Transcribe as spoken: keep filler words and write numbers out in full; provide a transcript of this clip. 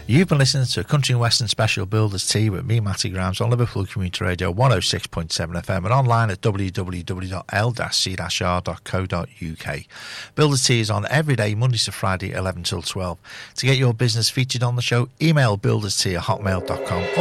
You've been listening to Country and Western Special Builders Tea with me, Matty Grimes, on Liverpool Community Radio one oh six point seven F M and online at w w w dot l c r dot co dot u k. Builders Tea is on every day, Mondays to Friday, eleven till twelve. To get your business featured on the show, email builderstea at hotmail dot com